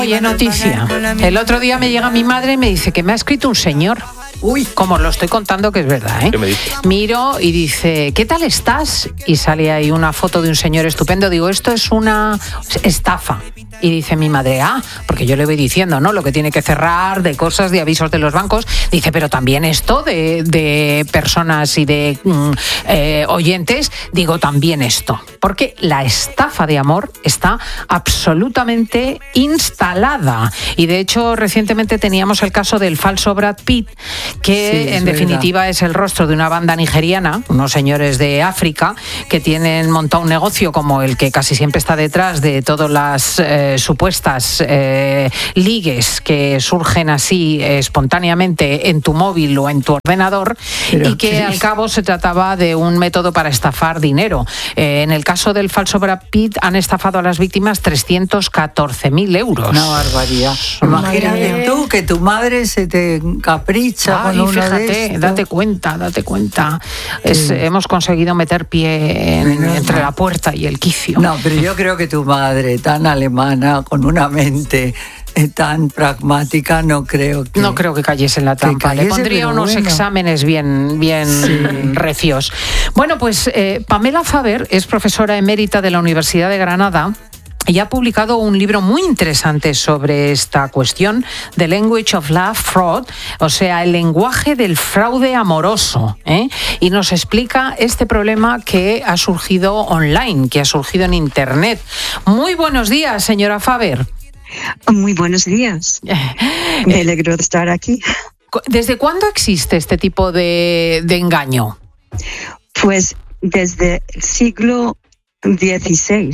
Oye, noticia. El otro día me llega mi madre y me dice que me ha escrito un señor. Uy, como lo estoy contando, que es verdad, ¿eh? ¿Qué me dice? Miro y dice, ¿qué tal estás? Y sale ahí una foto de un señor estupendo. Digo, esto es una estafa. Y dice mi madre, porque yo le voy diciendo, ¿no? Lo que tiene que cerrar, de cosas, de avisos de los bancos. Dice, pero también esto de personas y de oyentes, digo, también esto. Porque la estafa de amor está absolutamente instalada. Y de hecho, recientemente teníamos el caso del falso Brad Pitt, que sí, en definitiva es el rostro de una banda nigeriana, unos señores de África, que tienen montado un negocio como el que casi siempre está detrás de todas las supuestas ligues que surgen así espontáneamente en tu móvil o en tu ordenador. Pero y que al cabo se trataba de un método para estafar dinero. En el caso del falso Brad Pitt han estafado a las víctimas 314.000 euros. Una barbaridad. Imagínate tú que tu madre se te encapricha con uno fíjate, de estos. date cuenta. Hemos conseguido meter pie entre la puerta y el quicio. No, pero yo creo que tu madre, tan alemana, con una mente tan pragmática, no creo que cayese en la trampa. Le pondría unos exámenes bien recios. Bueno, pues Pamela Faber es profesora emérita de la Universidad de Granada y ha publicado un libro muy interesante sobre esta cuestión, The Language of Love Fraud, o sea, el lenguaje del fraude amoroso, y nos explica este problema que ha surgido online, que ha surgido en Internet. Muy buenos días, señora Faber. Muy buenos días. Me alegro de estar aquí. ¿Desde cuándo existe este tipo de engaño? Pues desde el siglo XVI.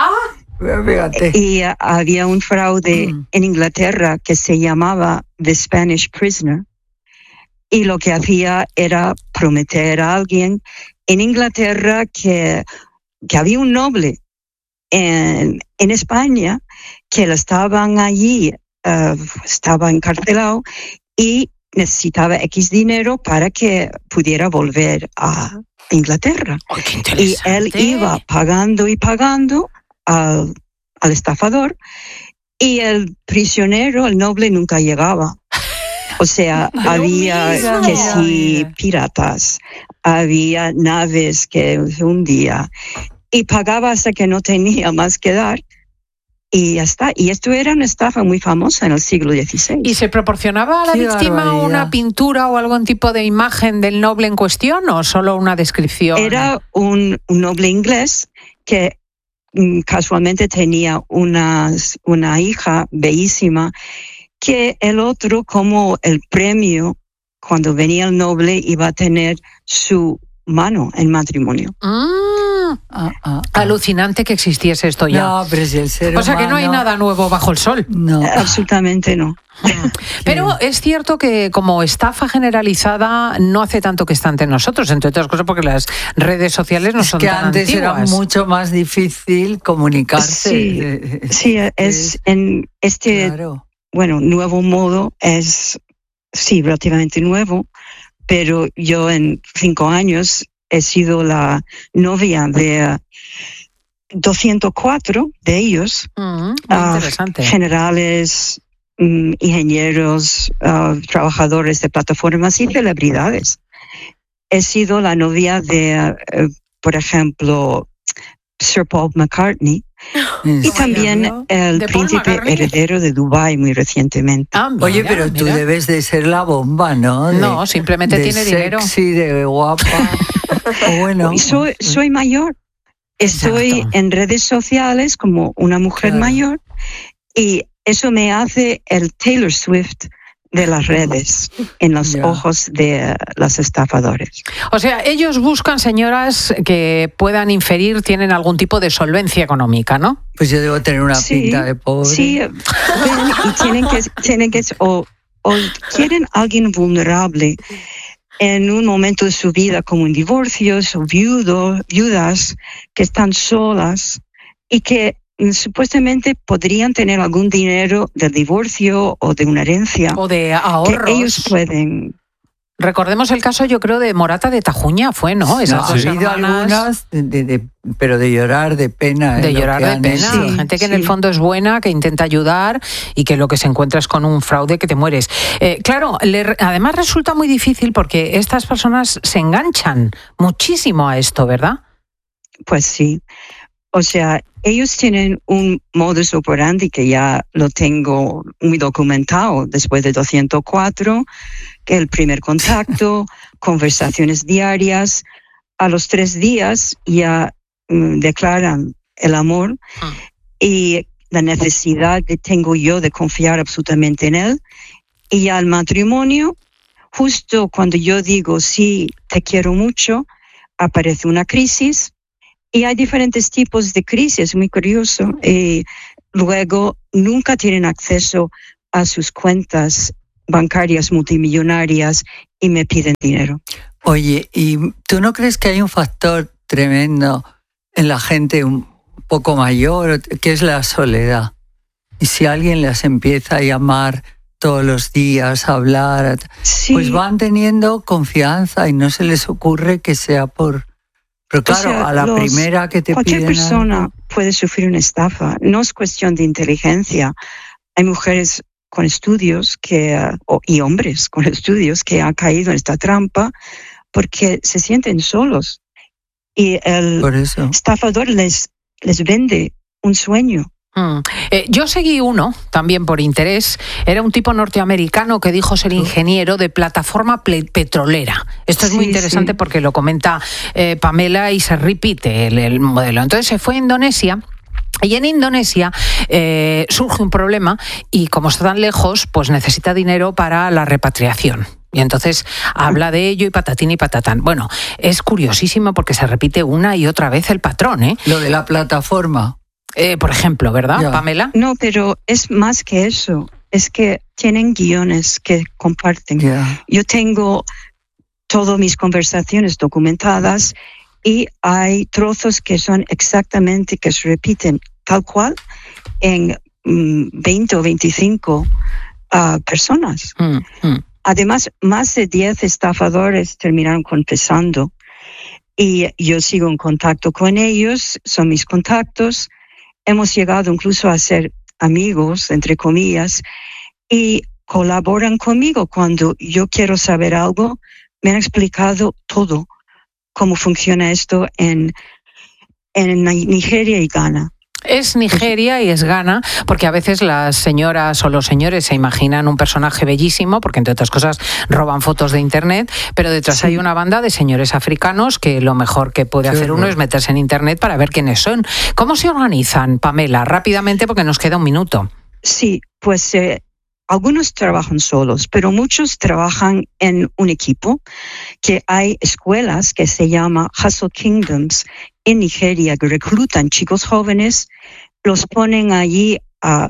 Fíjate. Y había un fraude en Inglaterra que se llamaba The Spanish Prisoner. Y lo que hacía era prometer a alguien en Inglaterra que había un noble en España que estaban allí, estaba encarcelado y necesitaba X dinero para que pudiera volver a Inglaterra. Oh, qué interesante. Y él iba pagando y pagando al estafador y el prisionero, el noble, nunca llegaba. O sea, había que sí piratas, había naves que se hundían y pagaba hasta que no tenía más que dar. Y ya está. Y esto era una estafa muy famosa en el siglo XVI. ¿Y se proporcionaba a la víctima una pintura o algún tipo de imagen del noble en cuestión o solo una descripción? Era un noble inglés que casualmente tenía una hija bellísima, que el otro, como el premio, cuando venía el noble, iba a tener su mano en matrimonio. Alucinante que existiese esto ya. No, pero si el ser o sea que no hay nada nuevo bajo el sol. No. Absolutamente no. Pero es cierto que como estafa generalizada no hace tanto que está entre nosotros, entre otras cosas porque las redes sociales no son tan antes antiguas. Era mucho más difícil comunicarse. Sí, es en este nuevo modo, es relativamente nuevo, pero yo en 5 años he sido la novia de 204 de ellos, interesante. Generales, ingenieros, trabajadores de plataformas y celebridades. He sido la novia de, por ejemplo, Sir Paul McCartney y también el príncipe heredero de Dubái muy recientemente. Oye, pero tú debes de ser la bomba, ¿no? No, simplemente tiene dinero. Sí, de guapa. Bueno. Soy mayor. Estoy en redes sociales como una mujer mayor y eso me hace el Taylor Swift de las redes en los ojos de los estafadores. O sea, ellos buscan señoras que puedan inferir tienen algún tipo de solvencia económica, ¿no? Pues yo debo tener una pinta de pobre. Sí, y tienen que o quieren alguien vulnerable en un momento de su vida como en divorcios o viudas que están solas y que supuestamente podrían tener algún dinero del divorcio o de una herencia o de ahorros que ellos pueden Recordemos el caso, yo creo, de Morata de Tajuña, fue, ¿no? Esas dos hermanas, pero de llorar de pena. De llorar de pena. Sí, gente que en el fondo es buena, que intenta ayudar y que lo que se encuentra es con un fraude que te mueres. Claro, además resulta muy difícil porque estas personas se enganchan muchísimo a esto, ¿verdad? Pues sí. O sea, ellos tienen un modus operandi que ya lo tengo muy documentado después de 204, que el primer contacto, conversaciones diarias, a los 3 días ya declaran el amor y la necesidad que tengo yo de confiar absolutamente en él. Y ya el matrimonio, justo cuando yo digo sí, te quiero mucho, aparece una crisis. Y hay diferentes tipos de crisis, muy curioso. Y luego nunca tienen acceso a sus cuentas bancarias multimillonarias y me piden dinero. Oye, ¿y tú no crees que hay un factor tremendo en la gente un poco mayor, que es la soledad? Y si alguien les empieza a llamar todos los días, a hablar, sí, pues van teniendo confianza y no se les ocurre que sea por... Pero claro, o sea, a la primera que te cualquier piden... Cualquier persona puede sufrir una estafa. No es cuestión de inteligencia. Hay mujeres con estudios y hombres con estudios que han caído en esta trampa porque se sienten solos. Y el estafador les vende un sueño. Yo seguí uno, también por interés. Era un tipo norteamericano que dijo ser ingeniero de plataforma petrolera. Esto es muy interesante porque lo comenta Pamela y se repite el modelo. Entonces se fue a Indonesia. Y en Indonesia surge un problema y como está tan lejos, pues necesita dinero para la repatriación. Y entonces habla de ello y patatín y patatán. Bueno, es curiosísimo porque se repite una y otra vez el patrón, ¿eh? Lo de la plataforma. Por ejemplo, ¿verdad, ya, Pamela? No, pero es más que eso. Es que tienen guiones que comparten. Yeah. Yo tengo todas mis conversaciones documentadas y hay trozos que son exactamente, que se repiten tal cual en 20 o 25 personas. Además, más de 10 estafadores terminaron confesando y yo sigo en contacto con ellos, son mis contactos. Hemos llegado incluso a ser amigos, entre comillas, y colaboran conmigo. Cuando yo quiero saber algo, me han explicado todo, cómo funciona esto en Nigeria y Ghana. Es Nigeria y es Ghana, porque a veces las señoras o los señores se imaginan un personaje bellísimo, porque entre otras cosas roban fotos de internet, pero detrás hay una banda de señores africanos que lo mejor que puede hacer uno es meterse en internet para ver quiénes son. ¿Cómo se organizan, Pamela? Rápidamente, porque nos queda un minuto. Sí, pues algunos trabajan solos, pero muchos trabajan en un equipo, que hay escuelas que se llama Hustle Kingdoms en Nigeria, que reclutan chicos jóvenes, los ponen allí a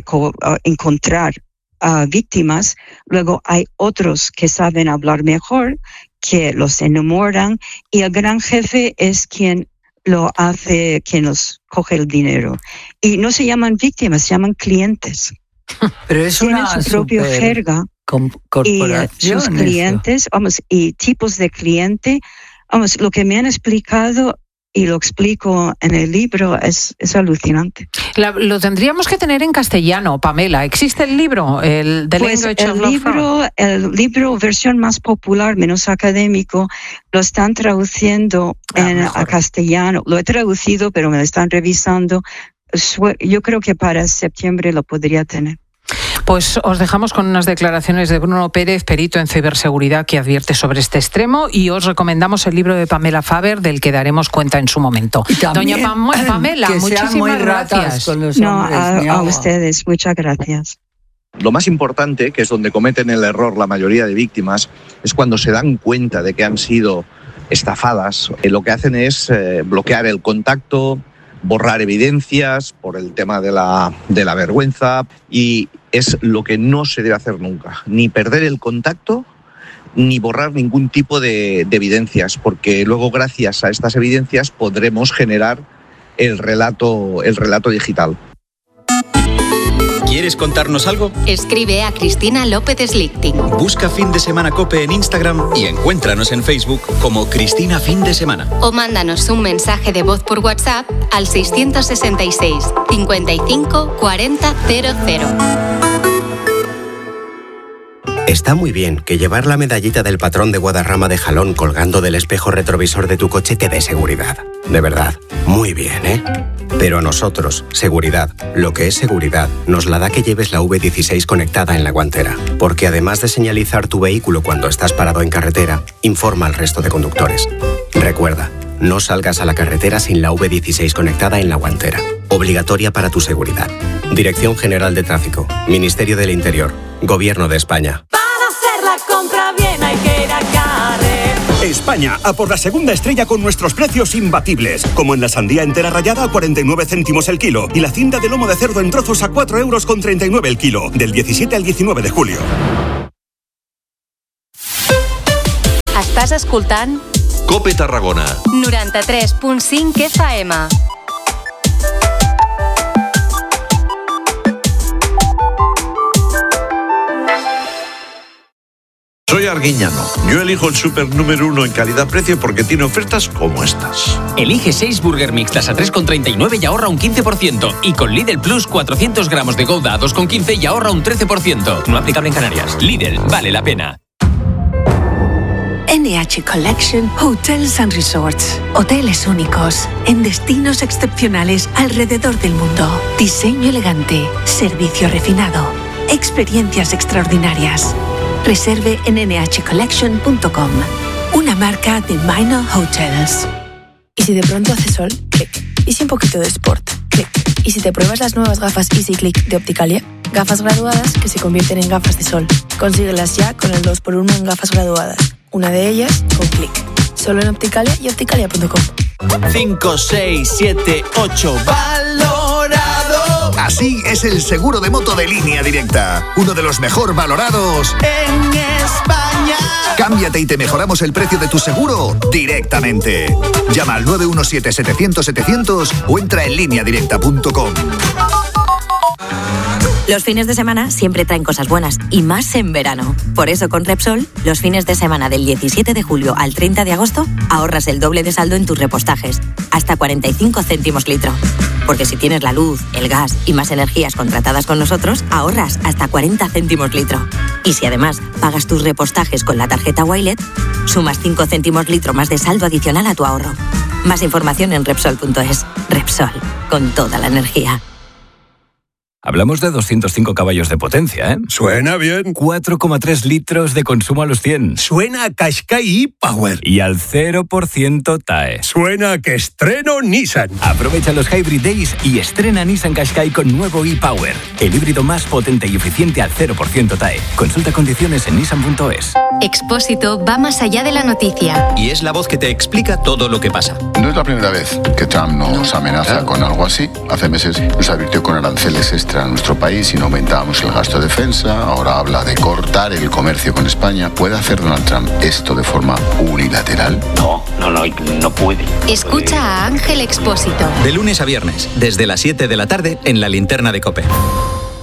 encontrar víctimas. Luego hay otros que saben hablar mejor, que los enamoran, y el gran jefe es quien lo hace, quien los coge el dinero. Y no se llaman víctimas, se llaman clientes. Pero es tienen su propia jerga y sus clientes, y tipos de cliente. Lo que me han explicado y lo explico en el libro es alucinante. Lo tendríamos que tener en castellano, Pamela. ¿Existe el libro? El libro, versión más popular, menos académico, lo están traduciendo a castellano. Lo he traducido, pero me lo están revisando. Yo creo que para septiembre lo podría tener. Pues os dejamos con unas declaraciones de Bruno Pérez, perito en ciberseguridad, que advierte sobre este extremo, y os recomendamos el libro de Pamela Faber, del que daremos cuenta en su momento. Doña Pamela, muchísimas gracias. A ustedes, muchas gracias. Lo más importante, que es donde cometen el error la mayoría de víctimas, es cuando se dan cuenta de que han sido estafadas. Lo que hacen es bloquear el contacto, borrar evidencias por el tema de la vergüenza, y es lo que no se debe hacer nunca, ni perder el contacto ni borrar ningún tipo de evidencias, porque luego gracias a estas evidencias podremos generar el relato digital. ¿Quieres contarnos algo? Escribe a Cristina López Slichting. Busca Fin de Semana COPE en Instagram y encuéntranos en Facebook como Cristina Fin de Semana. O mándanos un mensaje de voz por WhatsApp al 666 55 40 00. Está muy bien que llevar la medallita del patrón de Guadarrama de Jalón colgando del espejo retrovisor de tu coche te dé seguridad. De verdad, muy bien, ¿eh? Pero a nosotros, seguridad, lo que es seguridad, nos la da que lleves la V16 conectada en la guantera. Porque además de señalizar tu vehículo cuando estás parado en carretera, informa al resto de conductores. Recuerda, no salgas a la carretera sin la V16 conectada en la guantera. Obligatoria para tu seguridad. Dirección General de Tráfico, Ministerio del Interior, Gobierno de España. Para hacer la compra bien hay que ir a Carrer. España, a por la segunda estrella con nuestros precios imbatibles. Como en la sandía entera rallada a 49 céntimos el kilo y la cinta de lomo de cerdo en trozos a 4,39 € el kilo. Del 17 al 19 de julio. Estàs escoltant COPE Tarragona 93.5 FM. Soy Arguiñano. Yo elijo el súper número 1 en calidad-precio porque tiene ofertas como estas. Elige 6 Burger Mix a 3,39 y ahorra un 15%. Y con Lidl Plus 400 gramos de Gouda a 2,15 y ahorra un 13%. No aplicable en Canarias. Lidl, vale la pena. NH Collection Hotels and Resorts. Hoteles únicos en destinos excepcionales alrededor del mundo. Diseño elegante, servicio refinado, experiencias extraordinarias. Reserve en nhcollection.com. Una marca de Minor Hotels. ¿Y si de pronto hace sol? Clic. ¿Y si un poquito de sport? Clic. ¿Y si te pruebas las nuevas gafas Easy Click de Opticalia? Gafas graduadas que se convierten en gafas de sol. Consíguelas ya con el 2x1 en gafas graduadas. Una de ellas con Clic. Solo en Opticalia y opticalia.com. 5, 6, 7, 8. ¡Valorado! Así es el seguro de moto de Línea Directa. Uno de los mejor valorados en España. Cámbiate y te mejoramos el precio de tu seguro directamente. Llama al 917-700-700 o entra en lineadirecta.com. Los fines de semana siempre traen cosas buenas, y más en verano. Por eso con Repsol, los fines de semana del 17 de julio al 30 de agosto, ahorras el doble de saldo en tus repostajes, hasta 45 céntimos litro. Porque si tienes la luz, el gas y más energías contratadas con nosotros, ahorras hasta 40 céntimos litro. Y si además pagas tus repostajes con la tarjeta Wilet, sumas 5 céntimos litro más de saldo adicional a tu ahorro. Más información en Repsol.es. Repsol, con toda la energía. Hablamos de 205 caballos de potencia, ¿eh? Suena bien. 4,3 litros de consumo a los 100. Suena a Qashqai e-Power. Y al 0% TAE. Suena a que estreno Nissan. Aprovecha los Hybrid Days y estrena Nissan Qashqai con nuevo e-Power. El híbrido más potente y eficiente al 0% TAE. Consulta condiciones en nissan.es. Expósito va más allá de la noticia. Y es la voz que te explica todo lo que pasa. No es la primera vez que Trump nos amenaza con algo así. Hace meses nos advirtió con aranceles extra a nuestro país si no aumentábamos el gasto de defensa. Ahora habla de cortar el comercio con España. ¿Puede hacer Donald Trump esto de forma unilateral? No puede. Escucha a Ángel Expósito. De lunes a viernes, desde las 7 de la tarde, en La Linterna de COPE.